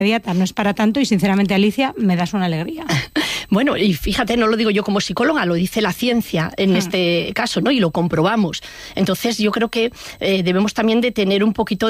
inmediata no es para tanto y sinceramente, Alicia, me das una alegría. Bueno, y fíjate, no lo digo yo como psicóloga, lo dice la ciencia en este caso, ¿no? Y lo comprobamos. Entonces yo creo que debemos también de tener un poquito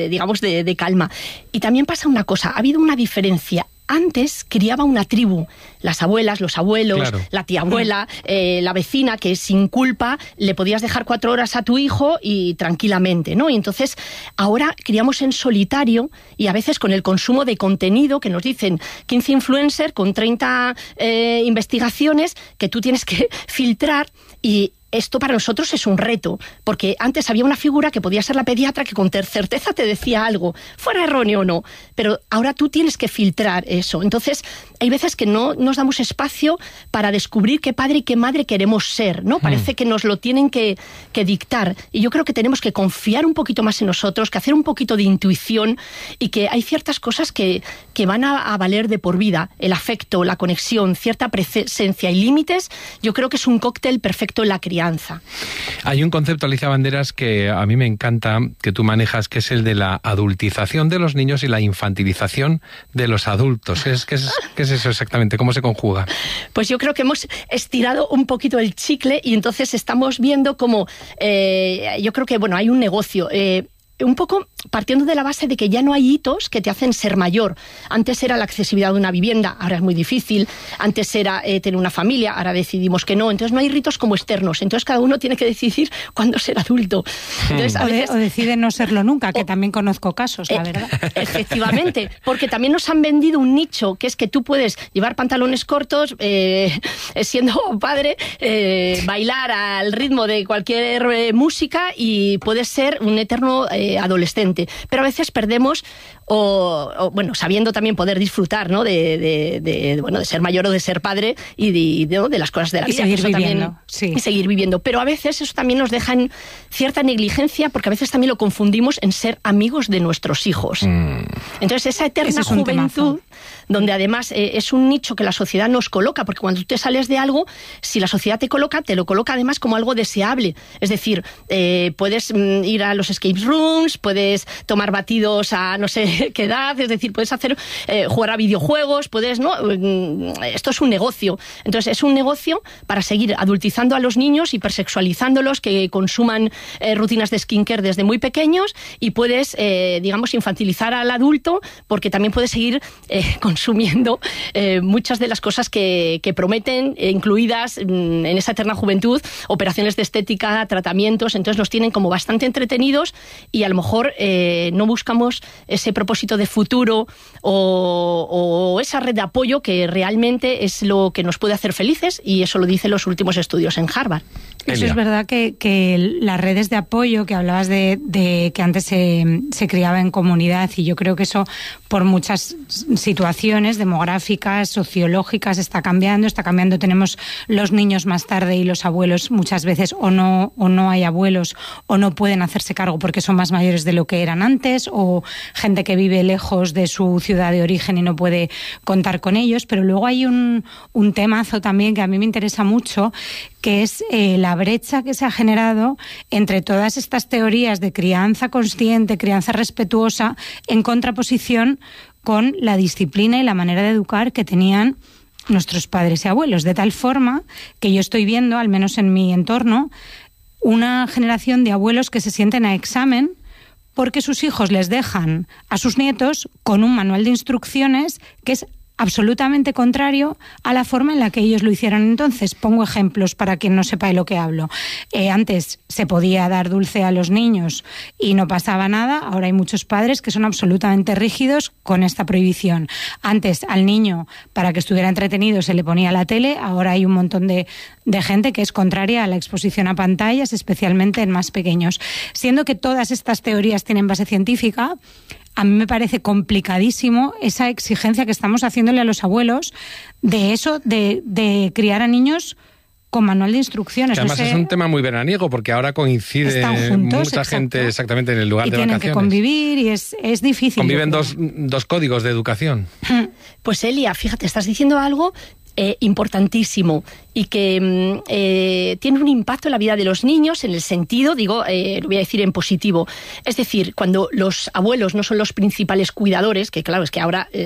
de calma. Y también pasa una cosa, ha habido una diferencia. Antes criaba una tribu, las abuelas, los abuelos, claro, la tía abuela, la vecina, que sin culpa le podías dejar 4 horas a tu hijo y tranquilamente, ¿no? Y entonces ahora criamos en solitario y a veces con el consumo de contenido que nos dicen 15 influencers con 30 investigaciones que tú tienes que filtrar, y esto para nosotros es un reto, porque antes había una figura que podía ser la pediatra que con certeza te decía algo, fuera erróneo o no, pero ahora tú tienes que filtrar eso. Entonces, hay veces que no nos damos espacio para descubrir qué padre y qué madre queremos ser, ¿no? Parece que nos lo tienen que dictar, y yo creo que tenemos que confiar un poquito más en nosotros, que hacer un poquito de intuición, y que hay ciertas cosas que van a valer de por vida, el afecto, la conexión, cierta presencia y límites. Yo creo que es un cóctel perfecto en la crianza. Hay un concepto, Alicia Banderas, que a mí me encanta, que tú manejas, que es el de la adultización de los niños y la infantilización de los adultos. ¿Qué es eso exactamente? ¿Cómo se conjuga? Pues yo creo que hemos estirado un poquito el chicle y entonces estamos viendo como, yo creo que, bueno, hay un negocio, un poco partiendo de la base de que ya no hay hitos que te hacen ser mayor. Antes era la accesibilidad de una vivienda, ahora es muy difícil. Antes era tener una familia, ahora decidimos que no. Entonces no hay ritos como externos. Entonces cada uno tiene que decidir cuándo ser adulto. Entonces, a veces, o decide no serlo nunca, que también conozco casos, la verdad. Efectivamente, porque también nos han vendido un nicho, que es que tú puedes llevar pantalones cortos, siendo padre, bailar al ritmo de cualquier música y puedes ser un eterno adolescente. Pero a veces perdemos, bueno, sabiendo también poder disfrutar, ¿no? de ser mayor o de ser padre y de las cosas de la vida. Seguir viviendo, también, sí. Y seguir viviendo. Pero a veces eso también nos deja en cierta negligencia, porque a veces también lo confundimos en ser amigos de nuestros hijos. Entonces esa eterna juventud, donde además es un nicho que la sociedad nos coloca, porque cuando tú te sales de algo, si la sociedad te lo coloca además como algo deseable. Es decir, puedes ir a los escape rooms, puedes tomar batidos a no sé qué edad, es decir, puedes hacer jugar a videojuegos, puedes, ¿no? Esto es un negocio. Entonces es un negocio para seguir adultizando a los niños, hipersexualizándolos, que consuman rutinas de skincare desde muy pequeños, y puedes, digamos, infantilizar al adulto, porque también puedes seguir consumiendo muchas de las cosas que prometen, incluidas en esa eterna juventud, operaciones de estética, tratamientos. Entonces nos tienen como bastante entretenidos y a lo mejor no buscamos ese propósito de futuro o esa red de apoyo que realmente es lo que nos puede hacer felices, y eso lo dicen los últimos estudios en Harvard. Eso es verdad que las redes de apoyo que hablabas de que antes se criaba en comunidad, y yo creo que eso por muchas situaciones demográficas, sociológicas, está cambiando. Tenemos los niños más tarde y los abuelos muchas veces o no hay abuelos o no pueden hacerse cargo porque son más mayores de lo que eran antes, o gente que vive lejos de su ciudad de origen y no puede contar con ellos. Pero luego hay un temazo también que a mí me interesa mucho, que es la brecha que se ha generado entre todas estas teorías de crianza consciente, crianza respetuosa, en contraposición con la disciplina y la manera de educar que tenían nuestros padres y abuelos, de tal forma que yo estoy viendo, al menos en mi entorno, una generación de abuelos que se sienten a examen porque sus hijos les dejan a sus nietos con un manual de instrucciones que es absolutamente contrario a la forma en la que ellos lo hicieron entonces. Pongo ejemplos para quien no sepa de lo que hablo. Antes se podía dar dulce a los niños y no pasaba nada. Ahora hay muchos padres que son absolutamente rígidos con esta prohibición. Antes al niño, para que estuviera entretenido, se le ponía la tele. Ahora hay un montón de gente que es contraria a la exposición a pantallas, especialmente en más pequeños. Siendo que todas estas teorías tienen base científica, a mí me parece complicadísimo esa exigencia que estamos haciéndole a los abuelos de eso, de criar a niños con manual de instrucciones. Que además es un tema muy veraniego, porque ahora coincide juntos, mucha gente exactamente en el lugar de vacaciones. Y tienen que convivir y es difícil. Conviven dos códigos de educación. Pues Elia, fíjate, estás diciendo algo importantísimo y que tiene un impacto en la vida de los niños en el sentido, lo voy a decir en positivo, es decir, cuando los abuelos no son los principales cuidadores, que claro, es que ahora